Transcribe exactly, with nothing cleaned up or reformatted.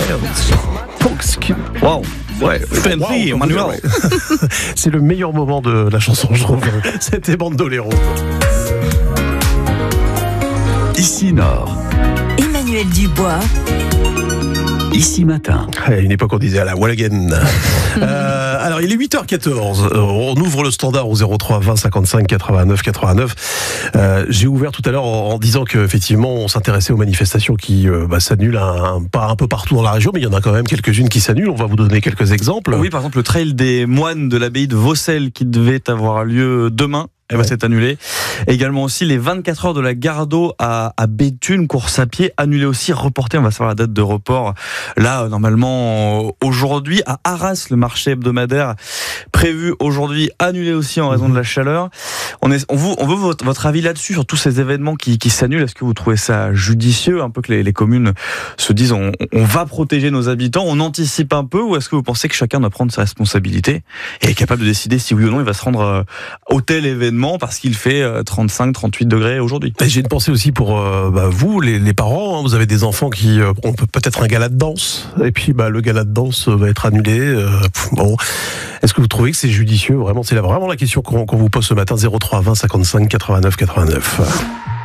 Wow, ouais, fancy, wow, Emmanuel. C'est le meilleur moment de la chanson, je trouve. C'était Bandolero. Ici Nord, Emmanuel Dubois. Ici Matin. À une époque, on disait à la wall again. euh, alors, il est huit heures quatorze. On ouvre le standard au zéro trois vingt cinquante-cinq quatre-vingt-neuf quatre-vingt-neuf. Euh, j'ai ouvert tout à l'heure en, en disant qu'effectivement, on s'intéressait aux manifestations qui euh, bah, s'annulent un, pas un peu partout dans la région, mais il y en a quand même quelques-unes qui s'annulent. On va vous donner quelques exemples. Oui, par exemple, le trail des moines de l'abbaye de Vaucelles qui devait avoir lieu demain. Eh ben, ouais. C'est annulé. Également aussi les vingt-quatre heures de la Gardeau à, à Béthune, course à pied, annulée aussi, reportée. On va savoir la date de report. Là, normalement, aujourd'hui, à Arras, le marché hebdomadaire prévu aujourd'hui, annulé aussi en raison mmh. de la chaleur. On, est, on, vous, on veut votre, votre avis là-dessus, sur tous ces événements qui, qui s'annulent. Est-ce que vous trouvez ça judicieux, un peu que les, les communes se disent on, on va protéger nos habitants, on anticipe un peu, ou est-ce que vous pensez que chacun doit prendre sa responsabilité et est capable de décider si oui ou non il va se rendre euh, au tel événement parce qu'il fait trente-cinq trente-huit degrés aujourd'hui. Et j'ai une pensée aussi pour euh, bah, vous, les, les parents. Hein, vous avez des enfants qui euh, ont peut-être un gala de danse, et puis bah, le gala de danse va être annulé. Euh, bon, est-ce que vous trouvez que c'est judicieux? Vraiment, c'est là, vraiment la question qu'on, qu'on vous pose ce matin. Zéro trois vingt cinquante-cinq quatre-vingt-neuf quatre-vingt-neuf.